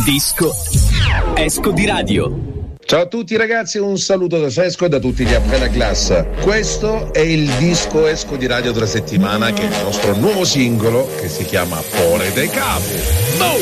Disco Esco di Radio. Ciao a tutti ragazzi, un saluto da Sesco e da tutti gli Appena Class. Questo è il Disco Esco di Radio della settimana, che è il nostro nuovo singolo che si chiama Pore de Capo. Boom!